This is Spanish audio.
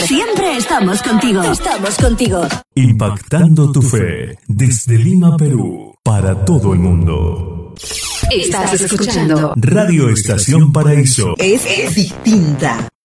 Siempre estamos contigo. Estamos contigo. Impactando tu fe desde Lima, Perú, para todo el mundo. Estás escuchando Radio Estación Paraíso. Es distinta.